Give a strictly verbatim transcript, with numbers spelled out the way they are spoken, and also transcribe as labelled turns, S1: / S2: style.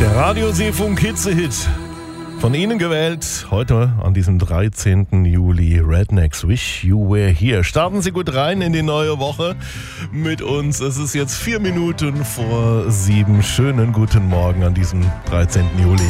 S1: Der Radioseefunk Hitzehit. Von Ihnen gewählt, heute an diesem dreizehnten Juli, Rednecks Wish You Were Here. Starten Sie gut rein in die neue Woche mit uns. Es ist jetzt vier Minuten vor sieben. Schönen guten Morgen an diesem dreizehnten Juli.